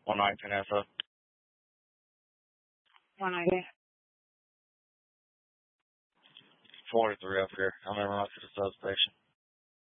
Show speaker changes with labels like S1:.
S1: 119 SO.
S2: 190.
S1: 43 up here. I'm in route to the substation.